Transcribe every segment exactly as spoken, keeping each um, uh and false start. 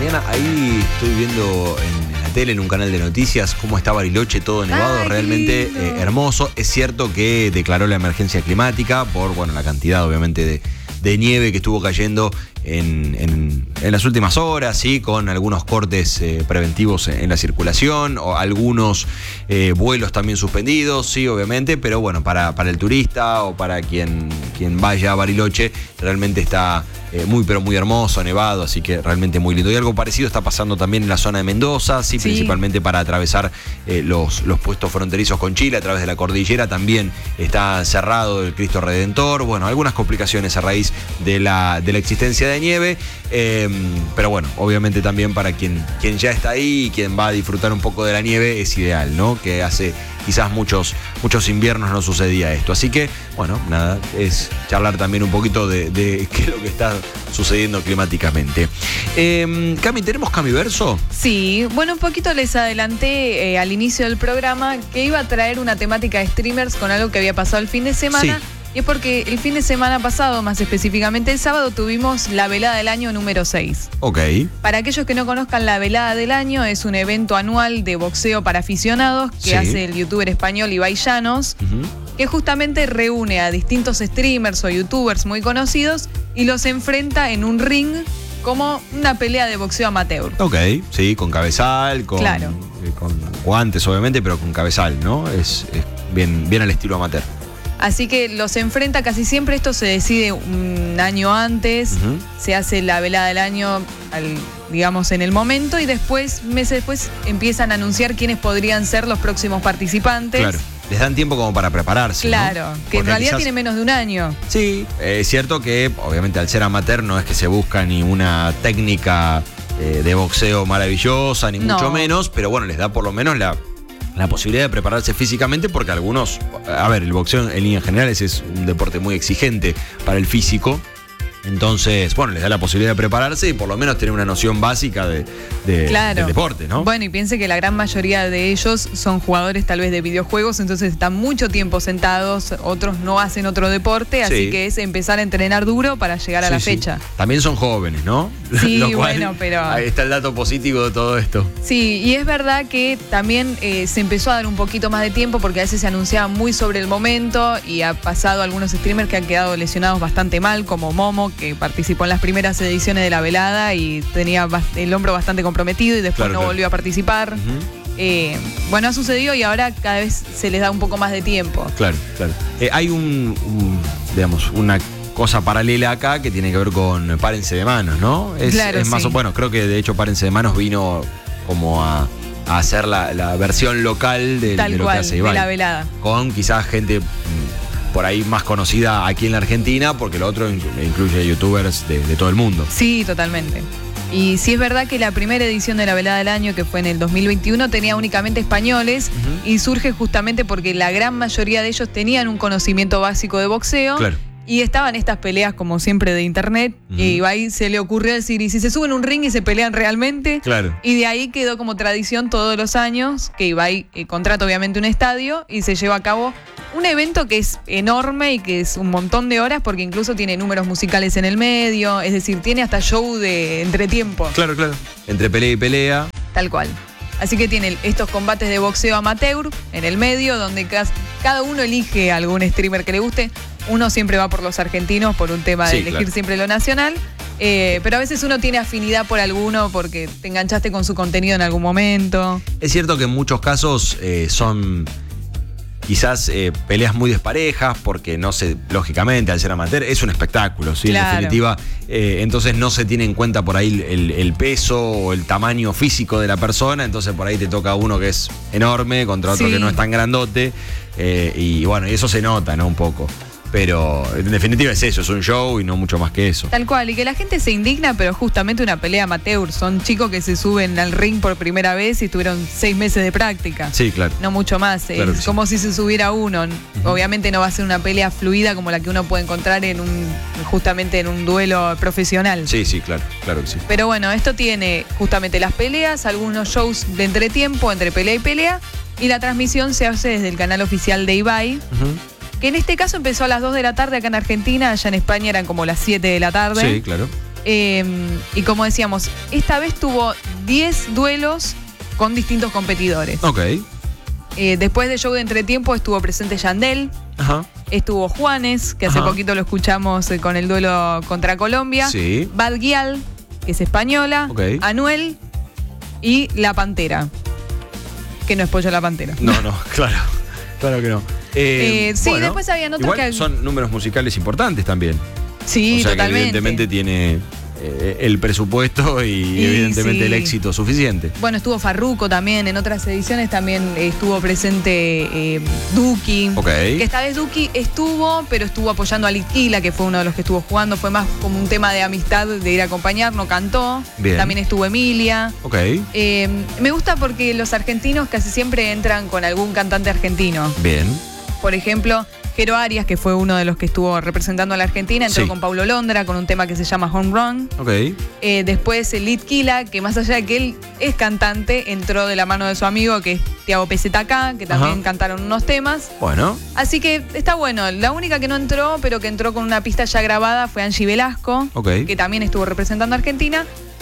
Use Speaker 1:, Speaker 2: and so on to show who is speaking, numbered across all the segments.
Speaker 1: mañana. Ahí estoy viendo en la tele, en un canal de noticias, cómo está Bariloche todo nevado. Ay, realmente eh, hermoso. Es cierto que declaró la emergencia climática por, bueno, la cantidad obviamente de, de nieve que estuvo cayendo en, en, en las últimas horas, ¿sí? Con algunos cortes eh, preventivos en la circulación, o algunos eh, vuelos también suspendidos, sí, obviamente, pero bueno, para, para el turista o para quien, quien vaya a Bariloche, realmente está eh, muy, pero muy hermoso, nevado, así que realmente muy lindo. Y algo parecido está pasando también en la zona de Mendoza, sí, sí. Principalmente para atravesar eh, los, los puestos fronterizos con Chile a través de la cordillera, también está cerrado el Cristo Redentor, bueno, algunas complicaciones a raíz de la, de la existencia de nieve, eh, pero bueno, obviamente también para quien, quien ya está ahí y quien va a disfrutar un poco de la nieve es ideal, ¿no? Que hace quizás muchos, muchos inviernos no sucedía esto. Así que, bueno, nada, es charlar también un poquito de, de qué es lo que está sucediendo climáticamente. Eh, Cami, ¿tenemos Camiverso?
Speaker 2: Sí, bueno, un poquito les adelanté eh, al inicio del programa que iba a traer una temática de streamers con algo que había pasado el fin de semana. Sí. Y es porque el fin de semana pasado, más específicamente el sábado, tuvimos la velada del año número seis.
Speaker 1: Ok.
Speaker 2: Para aquellos que no conozcan, la velada del año es un evento anual de boxeo para aficionados que sí. hace el youtuber español Ibai Llanos, uh-huh. que justamente reúne a distintos streamers o youtubers muy conocidos y los enfrenta en un ring como una pelea de boxeo amateur.
Speaker 1: Ok, sí, con cabezal, con,
Speaker 2: claro.
Speaker 1: eh, con guantes obviamente, pero con cabezal, ¿no? Es, es bien, bien al estilo amateur.
Speaker 2: Así que los enfrenta casi siempre, esto se decide un año antes, uh-huh. se hace la velada del año, al, digamos, en el momento, y después, meses después, empiezan a anunciar quiénes podrían ser los próximos participantes.
Speaker 1: Claro, les dan tiempo como para prepararse,
Speaker 2: claro, ¿no? Que
Speaker 1: Porque
Speaker 2: en realidad
Speaker 1: quizás...
Speaker 2: tiene menos de un año.
Speaker 1: Sí, eh, es cierto que, obviamente, al ser amateur no es que se busca ni una técnica eh, de boxeo maravillosa, ni no. mucho menos, pero bueno, les da por lo menos la... la posibilidad de prepararse físicamente, porque algunos, a ver, el boxeo en líneas generales es un deporte muy exigente para el físico, entonces, bueno, les da la posibilidad de prepararse y por lo menos tener una noción básica de, de,
Speaker 2: claro.
Speaker 1: del deporte, ¿no?
Speaker 2: Bueno, y piense que la gran mayoría de ellos son jugadores tal vez de videojuegos, entonces están mucho tiempo sentados, otros no hacen otro deporte, así sí. que es empezar a entrenar duro para llegar a sí, la fecha.
Speaker 1: Sí. También son jóvenes, ¿no?
Speaker 2: Sí,
Speaker 1: Lo cual,
Speaker 2: bueno, pero...
Speaker 1: ahí está el dato positivo de todo esto.
Speaker 2: Sí, y es verdad que también eh, se empezó a dar un poquito más de tiempo porque a veces se anunciaba muy sobre el momento y ha pasado algunos streamers que han quedado lesionados bastante mal, como Momo, que participó en las primeras ediciones de la velada y tenía el hombro bastante comprometido y después claro, no claro. volvió a participar. Uh-huh. eh, bueno, ha sucedido y ahora cada vez se les da un poco más de tiempo.
Speaker 1: Claro, claro. Eh, hay un, un, digamos, una cosa paralela acá que tiene que ver con Párense de Manos, ¿no? Es,
Speaker 2: claro,
Speaker 1: es más
Speaker 2: sí.
Speaker 1: o bueno, creo que de hecho Párense de Manos vino como a, a hacer la, la versión local de,
Speaker 2: Tal
Speaker 1: de lo
Speaker 2: cual,
Speaker 1: que hace Ibai.
Speaker 2: De la velada.
Speaker 1: Con quizás gente por ahí más conocida aquí en la Argentina, porque lo otro incluye youtubers de, de todo el mundo.
Speaker 2: Sí, totalmente. Y sí es verdad que la primera edición de la velada del año, que fue en el dos mil veintiuno, tenía únicamente españoles, uh-huh. y surge justamente porque la gran mayoría de ellos tenían un conocimiento básico de boxeo.
Speaker 1: Claro.
Speaker 2: Y estaban estas peleas, como siempre, de internet. Uh-huh. Y Ibai se le ocurrió decir, ¿y si se suben a un ring y se pelean realmente?
Speaker 1: Claro.
Speaker 2: Y de ahí quedó como tradición todos los años que Ibai eh, contrata obviamente un estadio y se lleva a cabo un evento que es enorme y que es un montón de horas, porque incluso tiene números musicales en el medio, es decir, tiene hasta show de entretiempo.
Speaker 1: Claro, claro. Entre pelea y pelea.
Speaker 2: Tal cual. Así que tiene estos combates de boxeo amateur en el medio, donde cada uno elige a algún streamer que le guste. Uno siempre va por los argentinos por un tema de sí, elegir claro. siempre lo nacional. Eh, pero a veces uno tiene afinidad por alguno porque te enganchaste con su contenido en algún momento.
Speaker 1: Es cierto que en muchos casos eh, son quizás eh, peleas muy desparejas, porque no se, lógicamente, al ser amateur, es un espectáculo, ¿sí?
Speaker 2: Claro.
Speaker 1: En definitiva, eh, entonces no se tiene en cuenta por ahí el, el peso o el tamaño físico de la persona, entonces por ahí te toca uno que es enorme contra otro sí. que no es tan grandote, eh, y bueno, y eso se nota, ¿no? Un poco. Pero en definitiva es eso, es un show y no mucho más que eso.
Speaker 2: Tal cual, y que la gente se indigna, pero justamente una pelea amateur. Son chicos que se suben al ring por primera vez y tuvieron seis meses de práctica.
Speaker 1: Sí, claro.
Speaker 2: No mucho más,
Speaker 1: claro
Speaker 2: es como sí. si se subiera uno. Uh-huh. Obviamente no va a ser una pelea fluida como la que uno puede encontrar en un justamente en un duelo profesional.
Speaker 1: Sí, sí, claro, claro que sí.
Speaker 2: Pero bueno, esto tiene justamente las peleas, algunos shows de entretiempo, entre pelea y pelea, y la transmisión se hace desde el canal oficial de Ibai. Uh-huh. Que en este caso empezó a las dos de la tarde acá en Argentina, allá en España eran como las siete de la tarde.
Speaker 1: Sí, claro.
Speaker 2: Eh, y como decíamos, esta vez tuvo diez duelos con distintos competidores.
Speaker 1: Ok.
Speaker 2: Eh, después del show de entretiempo estuvo presente Yandel.
Speaker 1: Ajá.
Speaker 2: Estuvo Juanes, que hace
Speaker 1: Ajá.
Speaker 2: poquito lo escuchamos eh, con el duelo contra Colombia.
Speaker 1: Sí.
Speaker 2: Bad Gyal, que es española.
Speaker 1: Ok.
Speaker 2: Anuel y La Pantera. Que no es Pollo La Pantera.
Speaker 1: No, no, claro. Claro que no. Eh,
Speaker 2: Eh, sí,
Speaker 1: bueno,
Speaker 2: después habían otros
Speaker 1: igual
Speaker 2: que...
Speaker 1: son números musicales importantes también.
Speaker 2: Sí,
Speaker 1: o sea
Speaker 2: totalmente.
Speaker 1: que evidentemente tiene eh, el presupuesto y,
Speaker 2: Y
Speaker 1: evidentemente
Speaker 2: sí.
Speaker 1: el éxito suficiente.
Speaker 2: Bueno, estuvo Farruko también, en otras ediciones también estuvo presente eh, Duki.
Speaker 1: Ok.
Speaker 2: Que esta vez Duki estuvo, pero estuvo apoyando a Litquila, que fue uno de los que estuvo jugando. Fue más como un tema de amistad, de ir a acompañar, no cantó.
Speaker 1: Bien.
Speaker 2: También estuvo Emilia.
Speaker 1: Ok.
Speaker 2: Eh, me gusta porque los argentinos casi siempre entran con algún cantante argentino.
Speaker 1: Bien.
Speaker 2: Por ejemplo, Jero Arias, que fue uno de los que estuvo representando a la Argentina, entró
Speaker 1: Sí.
Speaker 2: con Paulo Londra con un tema que se llama Home Run.
Speaker 1: Ok.
Speaker 2: Eh, después el Litquila, que más allá de que él es cantante, entró de la mano de su amigo, que es Tiago P Z K, que también
Speaker 1: Ajá.
Speaker 2: cantaron unos temas.
Speaker 1: Bueno.
Speaker 2: Así que está bueno. La única que no entró, pero que entró con una pista ya grabada, fue Angie Velasco,
Speaker 1: Ok.
Speaker 2: que también estuvo representando a Argentina.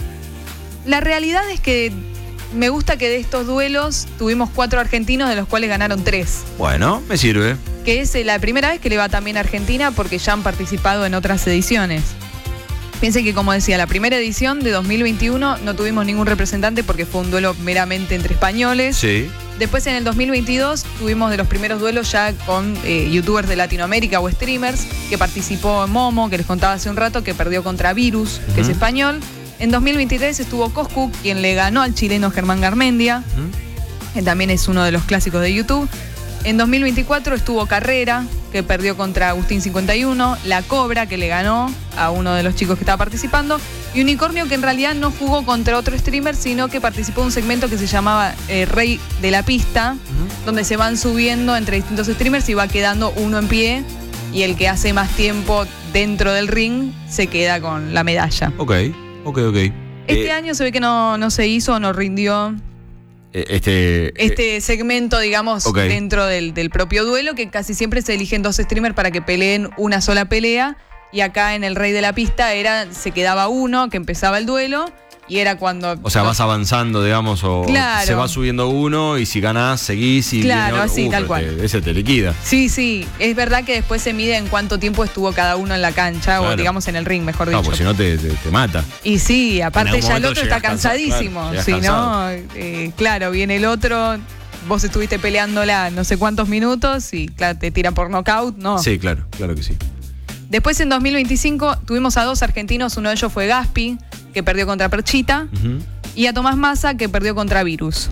Speaker 2: La realidad es que me gusta que de estos duelos tuvimos cuatro argentinos, de los cuales ganaron tres.
Speaker 1: Bueno, me sirve.
Speaker 2: Que es eh, la primera vez que le va también a Argentina, porque ya han participado en otras ediciones. Piensen que, como decía, la primera edición de dos mil veintiuno no tuvimos ningún representante porque fue un duelo meramente entre españoles.
Speaker 1: Sí.
Speaker 2: Después, en el dos mil veintidós, tuvimos de los primeros duelos ya con eh, youtubers de Latinoamérica o streamers, que participó Momo, que les contaba hace un rato, que perdió contra Virus, que es
Speaker 1: Ujú.
Speaker 2: español. En dos mil veintitrés estuvo Coscu, quien le ganó al chileno Germán Garmendia,
Speaker 1: Ujú.
Speaker 2: que también es uno de los clásicos de YouTube. En dos mil veinticuatro estuvo Carrera, que perdió contra Agustín cincuenta y uno, La Cobra, que le ganó a uno de los chicos que estaba participando, y Unicornio, que en realidad no jugó contra otro streamer, sino que participó en un segmento que se llamaba eh, Rey de la Pista,
Speaker 1: Ujú.
Speaker 2: donde se van subiendo entre distintos streamers y va quedando uno en pie, y el que hace más tiempo dentro del ring se queda con la medalla.
Speaker 1: Ok. Ok, ok.
Speaker 2: Este
Speaker 1: Eh,
Speaker 2: año se ve que no, no se hizo, no rindió
Speaker 1: eh, Este. eh,
Speaker 2: este segmento, digamos,
Speaker 1: ok.
Speaker 2: dentro del, del propio duelo, que casi siempre se eligen dos streamers para que peleen una sola pelea. Y acá en el Rey de la Pista era, se quedaba uno, que empezaba el duelo, y era cuando...
Speaker 1: O sea, vas avanzando, digamos, o
Speaker 2: Claro.
Speaker 1: se va subiendo uno y si ganás, seguís y
Speaker 2: Claro,
Speaker 1: viene otro.
Speaker 2: así,
Speaker 1: Uh,
Speaker 2: tal
Speaker 1: pero
Speaker 2: cual.
Speaker 1: te- ese te liquida.
Speaker 2: Sí, sí, es verdad que después se mide en cuánto tiempo estuvo cada uno en la cancha, o
Speaker 1: Claro.
Speaker 2: digamos en el ring, mejor
Speaker 1: No,
Speaker 2: dicho.
Speaker 1: porque si no te, te, te mata.
Speaker 2: Y sí, aparte
Speaker 1: algún
Speaker 2: ya el
Speaker 1: momento
Speaker 2: otro está
Speaker 1: llegás cansado,
Speaker 2: cansadísimo.
Speaker 1: claro, llegás
Speaker 2: Si no,
Speaker 1: cansado.
Speaker 2: eh, claro, viene el otro, vos estuviste peleándola no sé cuántos minutos y claro, te tiran por knockout, no.
Speaker 1: Sí, claro, claro que sí.
Speaker 2: Después en dos mil veinticinco tuvimos a dos argentinos, uno de ellos fue Gaspi, que perdió contra Perchita,
Speaker 1: Ujú.
Speaker 2: y a Tomás Massa, que perdió contra Virus.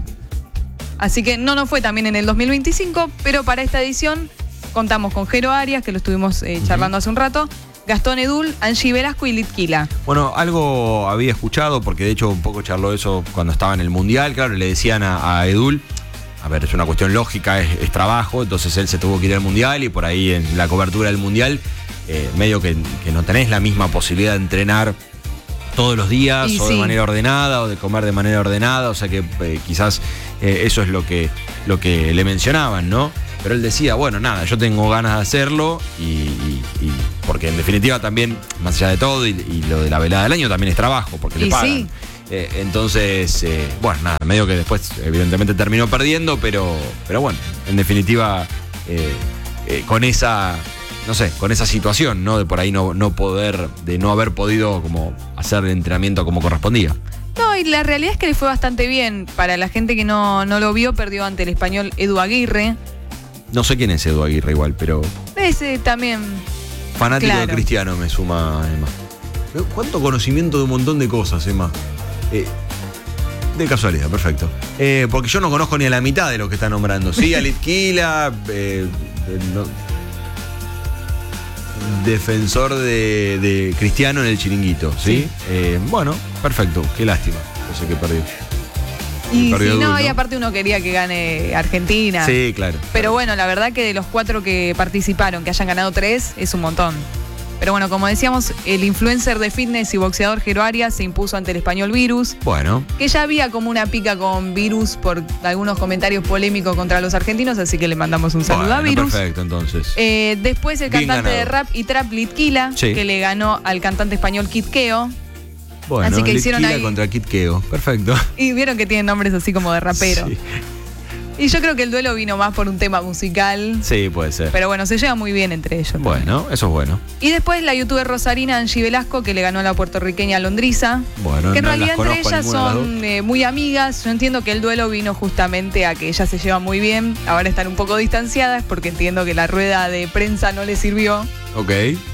Speaker 2: Así que no nos fue también en el dos mil veinticinco, pero para esta edición contamos con Jero Arias, que lo estuvimos eh, charlando hace un rato, Gastón Edul, Angie Velasco y Litquila.
Speaker 1: Bueno, algo había escuchado, porque de hecho un poco charló eso cuando estaba en el Mundial, claro, le decían a, a Edul, a ver, es una cuestión lógica, es, es trabajo, entonces él se tuvo que ir al Mundial y por ahí en la cobertura del Mundial, eh, medio que, que no tenés la misma posibilidad de entrenar todos los días
Speaker 2: Y
Speaker 1: o de
Speaker 2: sí.
Speaker 1: manera ordenada o de comer de manera ordenada, o sea que eh, quizás eh, eso es lo que, lo que le mencionaban, ¿no? Pero él decía, bueno, nada, yo tengo ganas de hacerlo y, y- y porque en definitiva también, más allá de todo y, y lo de la velada del año también es trabajo, porque le
Speaker 2: Y
Speaker 1: pagan.
Speaker 2: sí.
Speaker 1: Eh, entonces, eh, bueno, nada, medio que después evidentemente terminó perdiendo, pero, pero bueno, en definitiva, eh, eh, con esa, no sé, con esa situación, ¿no? De por ahí no, no poder, de no haber podido como hacer el entrenamiento como correspondía.
Speaker 2: No, y la realidad es que le fue bastante bien. Para la gente que no, no lo vio, perdió ante el español Edu Aguirre.
Speaker 1: No sé quién es Edu Aguirre igual, pero
Speaker 2: Ese también.
Speaker 1: fanático
Speaker 2: Claro.
Speaker 1: de Cristiano me suma Emma. Pero ¿cuánto conocimiento de un montón de cosas, Emma? Eh, de casualidad, perfecto. Eh, porque yo no conozco ni a la mitad de lo que está nombrando. Sí, a Litquila, eh, eh, no- defensor de, de Cristiano en el Chiringuito, ¿sí?
Speaker 2: Sí.
Speaker 1: Eh, bueno, perfecto, qué lástima. Yo sé que perdió.
Speaker 2: Y
Speaker 1: perdió
Speaker 2: si no,
Speaker 1: Edul,
Speaker 2: y
Speaker 1: ¿no?
Speaker 2: aparte uno quería que gane Argentina.
Speaker 1: Sí, claro.
Speaker 2: Pero bueno, la verdad que de los cuatro que participaron, que hayan ganado tres, es un montón. Pero bueno, como decíamos, el influencer de fitness y boxeador Jero Arias se impuso ante el español Virus,
Speaker 1: Bueno,
Speaker 2: que ya había como una pica con Virus por algunos comentarios polémicos contra los argentinos, así que le mandamos un saludo
Speaker 1: bueno,
Speaker 2: a Virus.
Speaker 1: perfecto, entonces.
Speaker 2: Eh, después el
Speaker 1: Bien
Speaker 2: cantante de
Speaker 1: ganado.
Speaker 2: rap y trap Litquila,
Speaker 1: Sí.
Speaker 2: que le ganó al cantante español Kid Keo.
Speaker 1: Bueno,
Speaker 2: así que hicieron
Speaker 1: Litquila
Speaker 2: ahí
Speaker 1: contra Kid Keo. Perfecto.
Speaker 2: y vieron que tienen nombres así como de rapero.
Speaker 1: Sí.
Speaker 2: Y yo creo que el duelo vino más por un tema musical.
Speaker 1: Sí, puede ser.
Speaker 2: Pero bueno, se lleva muy bien entre ellos.
Speaker 1: Bueno, también. Eso es bueno.
Speaker 2: Y después la youtuber rosarina Angie Velasco, que le ganó a la puertorriqueña Londriza.
Speaker 1: Bueno,
Speaker 2: que en
Speaker 1: no
Speaker 2: realidad
Speaker 1: las
Speaker 2: entre
Speaker 1: conozco a
Speaker 2: ellas
Speaker 1: ninguna de las
Speaker 2: son eh, muy amigas. Yo entiendo que el duelo vino justamente a que ellas se llevan muy bien. Ahora están un poco distanciadas porque entiendo que la rueda de prensa no les sirvió.
Speaker 1: Ok.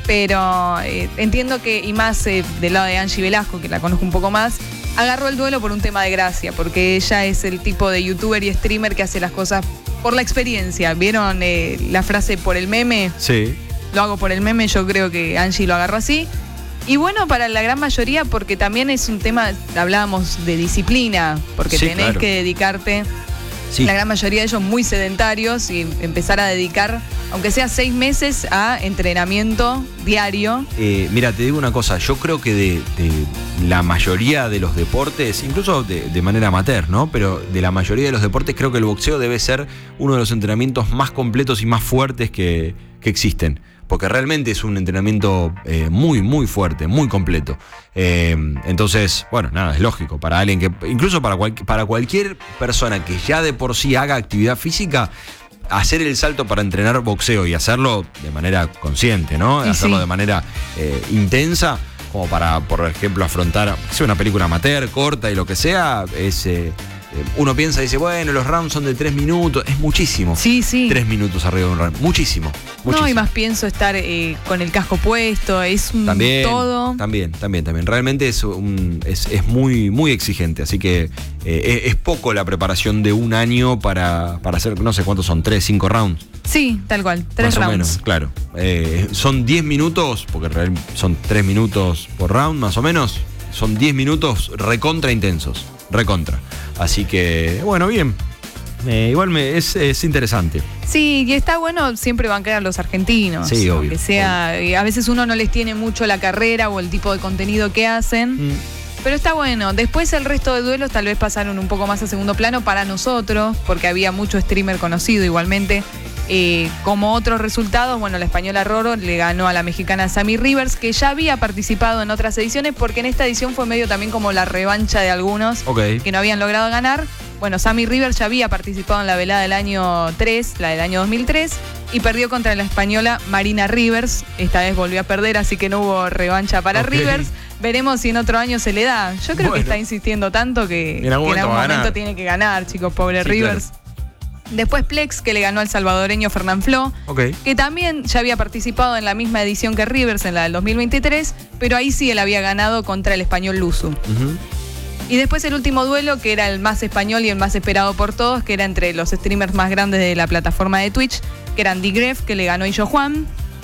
Speaker 2: Pero eh, entiendo que, y más eh, del lado de Angie Velasco, que la conozco un poco más, agarró el duelo por un tema de gracia, porque ella es el tipo de youtuber y streamer que hace las cosas por la experiencia. ¿Vieron eh, la frase por el meme?
Speaker 1: Sí.
Speaker 2: Lo hago por el meme, yo creo que Angie lo agarró así. Y bueno, para la gran mayoría, porque también es un tema, hablábamos de disciplina, porque
Speaker 1: Sí,
Speaker 2: tenés
Speaker 1: claro.
Speaker 2: que dedicarte,
Speaker 1: Sí.
Speaker 2: la gran mayoría de ellos muy sedentarios, y empezar a dedicar, aunque sea seis meses, a entrenamiento diario.
Speaker 1: Eh, mira, te digo una cosa, yo creo que de, de la mayoría de los deportes, incluso de, de manera amateur, ¿no? Pero de la mayoría de los deportes creo que el boxeo debe ser uno de los entrenamientos más completos y más fuertes que, que existen. Porque realmente es un entrenamiento eh, muy, muy fuerte, muy completo. Eh, entonces, bueno, nada, es lógico. Para alguien que, incluso para, cual, para cualquier persona que ya de por sí haga actividad física, hacer el salto para entrenar boxeo y hacerlo de manera consciente, ¿no?
Speaker 2: Sí,
Speaker 1: hacerlo
Speaker 2: sí.
Speaker 1: de manera eh, intensa, como para, por ejemplo, afrontar, que sea una película amateur, corta y lo que sea, es... Eh, uno piensa y dice, bueno, los rounds son de tres minutos, es muchísimo.
Speaker 2: Sí, sí.
Speaker 1: Tres minutos arriba de un round, muchísimo. muchísimo.
Speaker 2: No, y más pienso estar eh, con el casco puesto, es un
Speaker 1: También,
Speaker 2: todo.
Speaker 1: también, también, también. Realmente es, un, es, es muy, muy exigente, así que eh, es, es poco la preparación de un año para, para hacer, no sé cuántos son, tres, cinco rounds.
Speaker 2: Sí, tal cual, tres
Speaker 1: más
Speaker 2: rounds.
Speaker 1: o menos, claro. Eh, son diez minutos, porque real- son tres minutos por round, más o menos. Son diez minutos recontra intensos, recontra. Así que, bueno, bien. Eh, igual me, es, es interesante.
Speaker 2: Sí, y está bueno siempre bancar a los argentinos.
Speaker 1: Sí, obvio,
Speaker 2: Que sea, eh, a veces uno no les tiene mucho la carrera o el tipo de contenido que hacen.
Speaker 1: Mm.
Speaker 2: Pero está bueno. Después el resto de duelos tal vez pasaron un poco más a segundo plano para nosotros, porque había mucho streamer conocido igualmente. Eh, como otros resultados, bueno, la española Roro le ganó a la mexicana Sammy Rivers, que ya había participado en otras ediciones, porque en esta edición fue medio también como la revancha de algunos
Speaker 1: Ok.
Speaker 2: que no habían logrado ganar. Bueno, Sammy Rivers ya había participado en la velada del año tres, la del año dos mil tres, y perdió contra la española Marina Rivers. Esta vez volvió a perder, así que no hubo revancha para
Speaker 1: Ok.
Speaker 2: Rivers. Veremos si en otro año se le da. Yo creo
Speaker 1: Bueno.
Speaker 2: que está insistiendo tanto que
Speaker 1: En algún
Speaker 2: que en
Speaker 1: momento
Speaker 2: algún
Speaker 1: va a
Speaker 2: momento
Speaker 1: ganar.
Speaker 2: tiene que ganar, chicos, pobre
Speaker 1: Sí,
Speaker 2: Rivers. Después Plex, que le ganó al salvadoreño Fernán Flo,
Speaker 1: Ok.
Speaker 2: que también ya había participado en la misma edición que Rivers, en la del dos mil veintitrés, pero ahí sí él había ganado contra el español Luzu.
Speaker 1: Ujú.
Speaker 2: Y después el último duelo, que era el más español y el más esperado por todos, que era entre los streamers más grandes de la plataforma de Twitch, que eran Digref, que le ganó Illo Juan.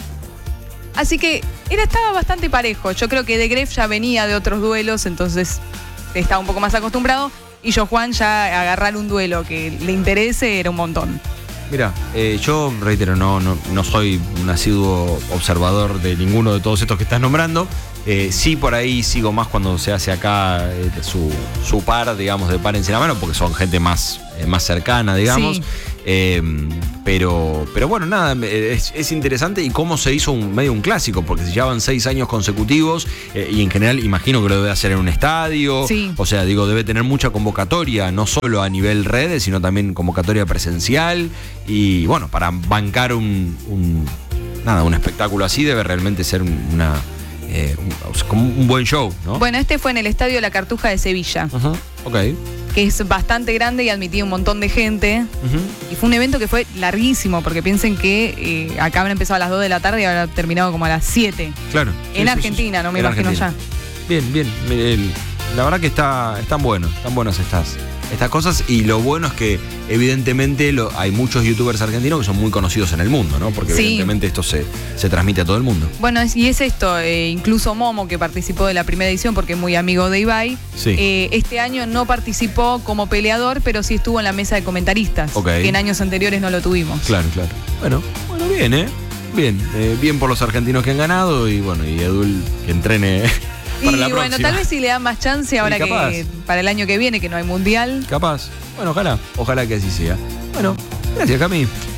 Speaker 2: Así que era, estaba bastante parejo. Yo creo que Digref ya venía de otros duelos, entonces estaba un poco más acostumbrado. Y Illo Juan ya agarrar un duelo que le interese era un montón.
Speaker 1: Mira, eh, yo reitero, no, no, no soy un asiduo observador de ninguno de todos estos que estás nombrando. Eh, sí, por ahí sigo más cuando se hace acá eh, su, su par, digamos, de par en la mano, porque son gente más, eh, más cercana, digamos.
Speaker 2: Sí.
Speaker 1: Eh, pero, pero bueno, nada, es, es interesante y cómo se hizo un, medio un clásico, porque se llevan seis años consecutivos eh, y en general imagino que lo debe hacer en un estadio.
Speaker 2: Sí.
Speaker 1: O sea, digo, debe tener mucha convocatoria, no solo a nivel redes, sino también convocatoria presencial. Y bueno, para bancar un, un, nada, un espectáculo así debe realmente ser una, eh, un, o sea, como un buen show, ¿no?
Speaker 2: Bueno, este fue en el Estadio La Cartuja de Sevilla,
Speaker 1: Ajá, ok.
Speaker 2: que es bastante grande y admitía un montón de gente.
Speaker 1: Ujú.
Speaker 2: Y fue un evento que fue larguísimo, porque piensen que eh, acá habrá empezado a las dos de la tarde y habrá terminado como a las siete.
Speaker 1: Claro. Sí,
Speaker 2: En
Speaker 1: sí,
Speaker 2: Argentina,
Speaker 1: sí, sí.
Speaker 2: no me
Speaker 1: En
Speaker 2: imagino
Speaker 1: Argentina.
Speaker 2: ya.
Speaker 1: Bien, bien. El- la verdad que está, están buenos, están buenas estas, estas cosas. Y lo bueno es que, evidentemente, lo, hay muchos youtubers argentinos que son muy conocidos en el mundo, ¿no? Porque
Speaker 2: Sí.
Speaker 1: evidentemente esto se, se transmite a todo el mundo.
Speaker 2: Bueno, es- y es esto, eh, incluso Momo, que participó de la primera edición porque es muy amigo de Ibai,
Speaker 1: Sí.
Speaker 2: eh, este año no participó como peleador, pero sí estuvo en la mesa de comentaristas,
Speaker 1: Ok.
Speaker 2: que en años anteriores no lo tuvimos.
Speaker 1: Claro, claro. Bueno, bueno, bien, ¿eh? Bien, eh, bien por los argentinos que han ganado y bueno, y Edul que entrene
Speaker 2: Y
Speaker 1: para la
Speaker 2: bueno,
Speaker 1: próxima.
Speaker 2: tal vez si le dan más chance ahora
Speaker 1: capaz.
Speaker 2: que para el año que viene, que no hay mundial.
Speaker 1: Capaz. Bueno, ojalá, ojalá que así sea. Bueno, gracias, Cami.